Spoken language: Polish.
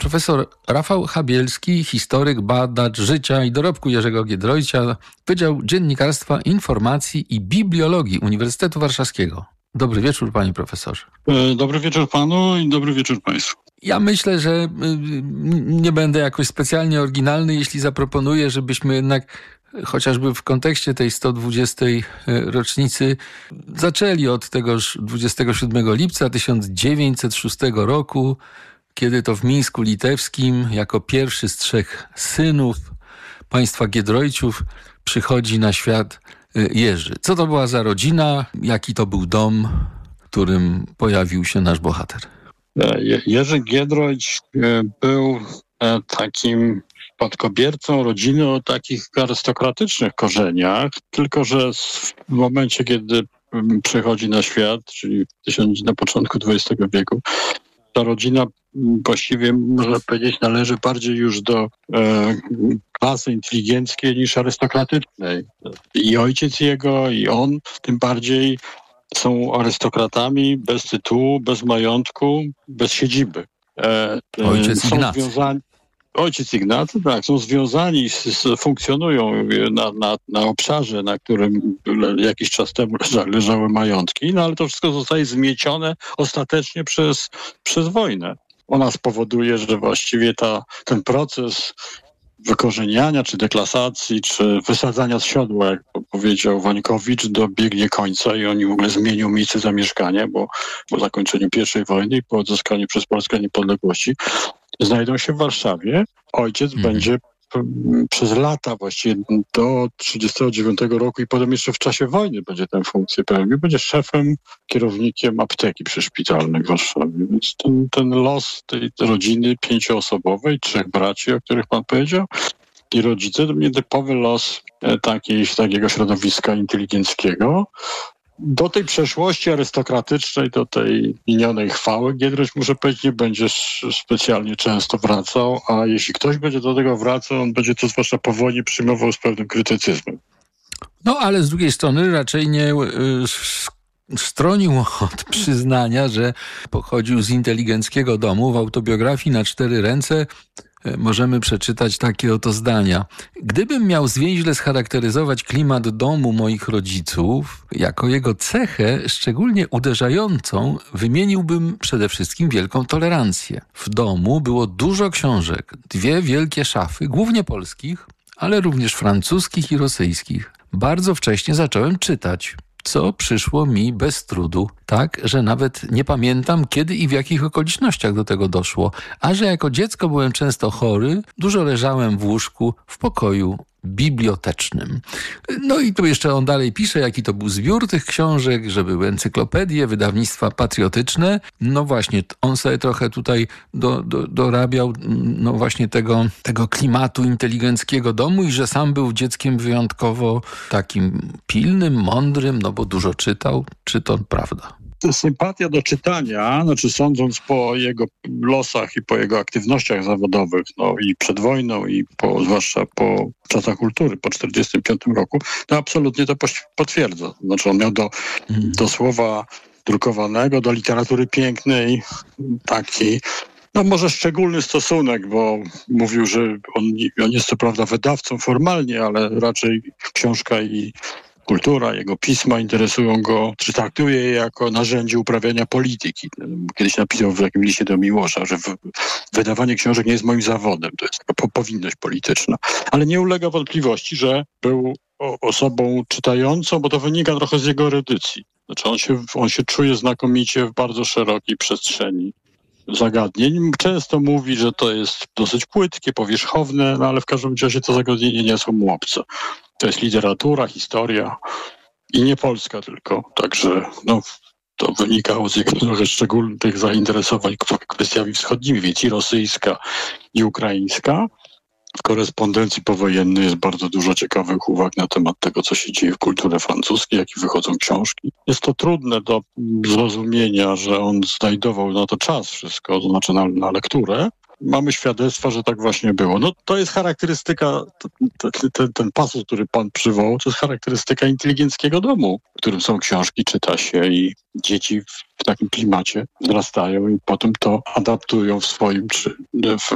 profesor Rafał Chabielski, historyk, badacz życia i dorobku Jerzego Giedroycia, Wydział Dziennikarstwa, Informacji i Bibliologii Uniwersytetu Warszawskiego. Dobry wieczór, panie profesorze. Dobry wieczór panu i dobry wieczór państwu. Ja myślę, że nie będę jakoś specjalnie oryginalny, jeśli zaproponuję, żebyśmy jednak chociażby w kontekście tej 120. rocznicy zaczęli od tegoż 27 lipca 1906 roku, kiedy to w Mińsku Litewskim jako pierwszy z 3 synów państwa Giedroyciów przychodzi na świat Jerzy. Co to była za rodzina? Jaki to był dom, w którym pojawił się nasz bohater? Jerzy Giedroyć był takim spadkobiercą rodziny o takich arystokratycznych korzeniach, tylko że w momencie, kiedy przychodzi na świat, czyli na początku XX wieku, ta rodzina właściwie, można powiedzieć, należy bardziej już do klasy inteligenckiej niż arystokratycznej. I ojciec jego, i on tym bardziej są arystokratami bez tytułu, bez majątku, bez siedziby. Ojciec Ignacy. Ojciec Ignacy, tak, są związani, funkcjonują na obszarze, na którym jakiś czas temu leżały majątki, no ale to wszystko zostaje zmiecione ostatecznie przez wojnę. Ona spowoduje, że właściwie ten proces wykorzeniania, czy deklasacji, czy wysadzania z siodła, jak powiedział Wańkowicz, dobiegnie końca i oni w ogóle zmienią miejsce zamieszkania, bo po zakończeniu I wojny i po odzyskaniu przez Polskę niepodległości znajdą się w Warszawie. Ojciec będzie przez lata, właściwie do 1939 roku i potem jeszcze w czasie wojny będzie tę funkcję pełnił. Będzie szefem, kierownikiem apteki przyszpitalnej w Warszawie. Więc ten los tej rodziny 5-osobowej, 3 braci, o których pan powiedział, i rodzice, to nietypowy los takiego środowiska inteligenckiego. Do tej przeszłości arystokratycznej, do tej minionej chwały Giedroyć, muszę powiedzieć, nie będzie specjalnie często wracał, a jeśli ktoś będzie do tego wracał, on będzie to zwłaszcza po wojnie przyjmował z pewnym krytycyzmem. No ale z drugiej strony raczej nie stronił od przyznania, że pochodził z inteligenckiego domu. W autobiografii Na 4 ręce możemy przeczytać takie oto zdania. Gdybym miał zwięźle scharakteryzować klimat domu moich rodziców, jako jego cechę szczególnie uderzającą wymieniłbym przede wszystkim wielką tolerancję. W domu było dużo książek, 2 wielkie szafy, głównie polskich, ale również francuskich i rosyjskich. Bardzo wcześnie zacząłem czytać, co przyszło mi bez trudu, tak, że nawet nie pamiętam, kiedy i w jakich okolicznościach do tego doszło, a że jako dziecko byłem często chory, dużo leżałem w łóżku w pokoju bibliotecznym. No i tu jeszcze on dalej pisze, jaki to był zbiór tych książek, że były encyklopedie, wydawnictwa patriotyczne. No właśnie, on sobie trochę tutaj dorabiał no właśnie tego klimatu inteligenckiego domu i że sam był dzieckiem wyjątkowo takim pilnym, mądrym, no bo dużo czytał. Czy to prawda? Sympatia do czytania, znaczy sądząc po jego losach i po jego aktywnościach zawodowych, no i przed wojną i zwłaszcza po czasach kultury, po 1945 roku, to absolutnie to potwierdza. Znaczy on miał do słowa drukowanego, do literatury pięknej taki, no może szczególny stosunek, bo mówił, że on jest co prawda wydawcą formalnie, ale raczej książka i kultura, jego pisma interesują go, czy traktuje je jako narzędzie uprawiania polityki. Kiedyś napisał w takim liście do Miłosza, że wydawanie książek nie jest moim zawodem, to jest taka powinność polityczna. Ale nie ulega wątpliwości, że był osobą czytającą, bo to wynika trochę z jego erudycji. Znaczy on się czuje znakomicie w bardzo szerokiej przestrzeni zagadnień. Często mówi, że to jest dosyć płytkie, powierzchowne, no ale w każdym razie to zagadnienie nie są mu obce. To jest literatura, historia i nie polska tylko. Także no, to wynikało z jego trochę szczególnych zainteresowań kwestiami wschodnimi, więc i rosyjska, i ukraińska. W korespondencji powojennej jest bardzo dużo ciekawych uwag na temat tego, co się dzieje w kulturze francuskiej, jak i wychodzą książki. Jest to trudne do zrozumienia, że on znajdował na to czas wszystko, to znaczy na lekturę. Mamy świadectwa, że tak właśnie było. No to jest charakterystyka, ten pasus, który pan przywołał, to jest charakterystyka inteligenckiego domu, w którym są książki, czyta się i dzieci w takim klimacie wzrastają i potem to adaptują w swoim